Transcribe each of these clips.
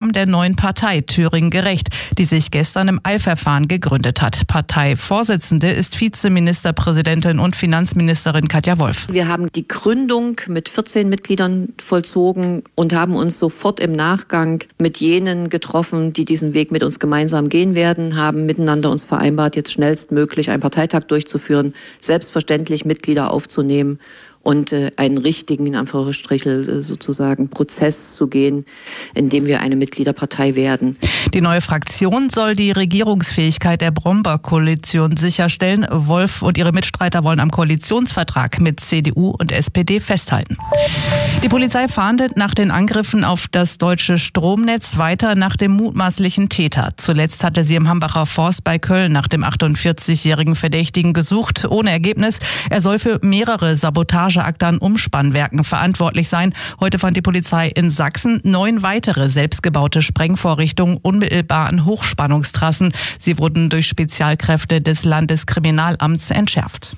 Form der neuen Partei Thüringen Gerecht, die sich gestern im Eilverfahren gegründet hat. Parteivorsitzende ist Vizeministerpräsidentin und Finanzministerin Katja Wolf. Wir haben die Gründung mit 14 Mitgliedern vollzogen und haben uns sofort im Nachgang mit jenen getroffen, die diesen Weg mit uns gemeinsam gehen werden, haben miteinander uns vereinbart, jetzt schnellstmöglich einen Parteitag durchzuführen, selbstverständlich Mitglieder aufzunehmen und einen richtigen, in Anführungsstrichen sozusagen, Prozess zu gehen, in dem wir eine Mitgliederpartei werden. Die neue Fraktion soll die Regierungsfähigkeit der Brombeer-Koalition sicherstellen. Wolf und ihre Mitstreiter wollen am Koalitionsvertrag mit CDU und SPD festhalten. Die Polizei fahndet nach den Angriffen auf das deutsche Stromnetz weiter nach dem mutmaßlichen Täter. Zuletzt hatte sie im Hambacher Forst bei Köln nach dem 48-jährigen Verdächtigen gesucht, ohne Ergebnis. Er soll für mehrere Sabotageakte an Umspannwerken verantwortlich sein. Heute fand die Polizei in Sachsen 9 weitere selbstgebaute Sprengvorrichtungen unmittelbar an Hochspannungstrassen. Sie wurden durch Spezialkräfte des Landeskriminalamts entschärft.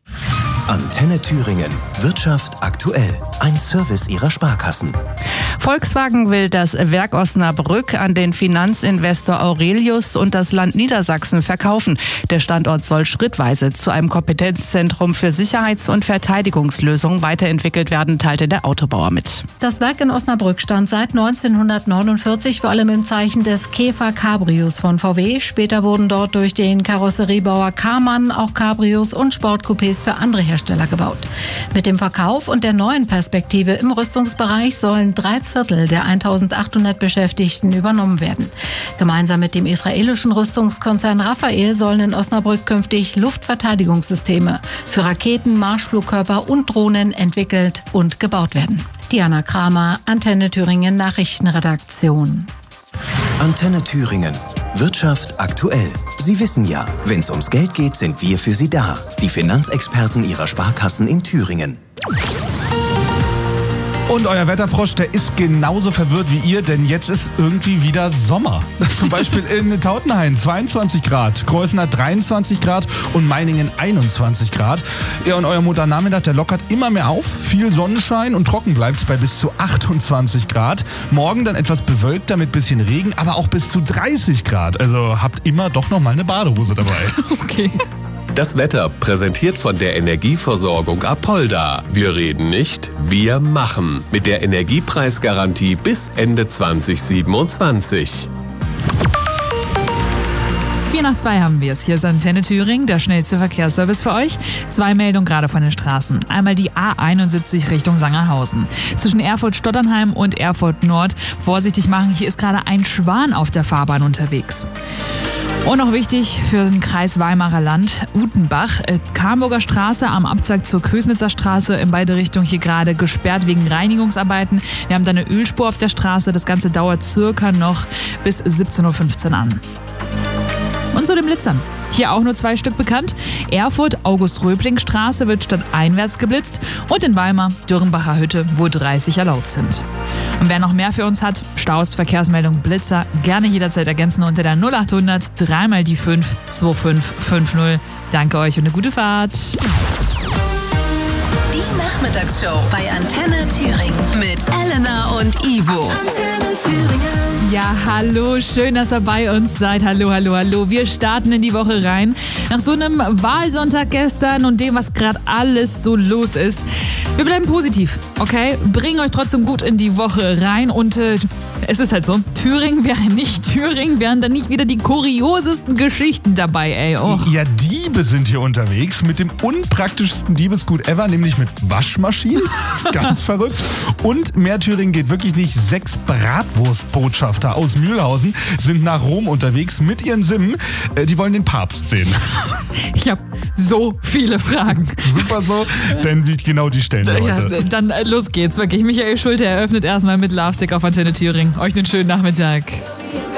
Antenne Thüringen. Wirtschaft aktuell. Ein Service ihrer Sparkassen. Volkswagen will das Werk Osnabrück an den Finanzinvestor Aurelius und das Land Niedersachsen verkaufen. Der Standort soll schrittweise zu einem Kompetenzzentrum für Sicherheits- und Verteidigungslösungen weiterentwickelt werden, teilte der Autobauer mit. Das Werk in Osnabrück stand seit 1949 vor allem im Zeichen des Käfer Cabrios von VW. Später wurden dort durch den Karosseriebauer Karmann auch Cabrios und Sportcoupés für andere Hersteller gebaut. Mit dem Verkauf und der neuen Perspektive im Rüstungsbereich sollen 3/4 der 1800 Beschäftigten übernommen werden. Gemeinsam mit dem israelischen Rüstungskonzern Rafael sollen in Osnabrück künftig Luftverteidigungssysteme für Raketen, Marschflugkörper und Drohnen entwickelt und gebaut werden. Diana Kramer, Antenne Thüringen Nachrichtenredaktion. Antenne Thüringen. Wirtschaft aktuell. Sie wissen ja, wenn es ums Geld geht, sind wir für Sie da. Die Finanzexperten Ihrer Sparkassen in Thüringen. Und euer Wetterfrosch, der ist genauso verwirrt wie ihr, denn jetzt ist irgendwie wieder Sommer. Zum Beispiel in Tautenhain 22 Grad, Kreuznach 23 Grad und Meiningen 21 Grad. Ja, und euer Montagnachmittag, der lockert immer mehr auf. Viel Sonnenschein und trocken bleibt es bei bis zu 28 Grad. Morgen dann etwas bewölkter mit bisschen Regen, aber auch bis zu 30 Grad. Also habt immer doch noch mal eine Badehose dabei. Okay. Das Wetter präsentiert von der Energieversorgung Apolda. Wir reden nicht, wir machen. Mit der Energiepreisgarantie bis Ende 2027. 4:02 haben wir es. Hier ist Antenne Thüringen, der schnellste Verkehrsservice für euch. 2 Meldungen gerade von den Straßen. Einmal die A71 Richtung Sangerhausen. Zwischen Erfurt-Stotternheim und Erfurt Nord vorsichtig machen. Hier ist gerade ein Schwan auf der Fahrbahn unterwegs. Und noch wichtig für den Kreis Weimarer Land, Utenbach, Kamburger Straße am Abzweig zur Kösnitzer Straße in beide Richtungen hier gerade gesperrt wegen Reinigungsarbeiten. Wir haben da eine Ölspur auf der Straße, das Ganze dauert circa noch bis 17:15 Uhr an. Und zu den Blitzern. Hier auch nur 2 Stück bekannt. Erfurt, August-Röbling-Straße wird stadteinwärts geblitzt und in Weimar, Dürrenbacher Hütte, wo 30 erlaubt sind. Und wer noch mehr für uns hat, Staus, Verkehrsmeldung, Blitzer, gerne jederzeit ergänzen unter der 0800 3 die 5 2550. Danke euch und eine gute Fahrt. Die Nachmittagsshow bei Antenne Thüringen mit Elena und Ivo. Antenne Thüringen. Ja, hallo, schön, dass ihr bei uns seid. Hallo, hallo, hallo. Wir starten in die Woche rein. Nach so einem Wahlsonntag gestern und dem, was gerade alles so los ist. Wir bleiben positiv, okay? Bringen euch trotzdem gut in die Woche rein und es ist halt so, Thüringen wäre nicht Thüringen, wären dann nicht wieder die kuriosesten Geschichten dabei, ey. Oh. Ja, Diebe sind hier unterwegs mit dem unpraktischsten Diebesgut ever, nämlich mit Waschmaschinen. Ganz verrückt. Und mehr Thüringen geht wirklich nicht. 6 Bratwurstbotschafter aus Mühlhausen sind nach Rom unterwegs mit ihren Simmen. Die wollen den Papst sehen. Ich habe so viele Fragen. Super so, denn wie genau die stellen wir heute. Ja, dann los geht's, wirklich. Michael Schulte eröffnet erstmal mit Lovesick auf Antenne Thüringen. Euch einen schönen Nachmittag.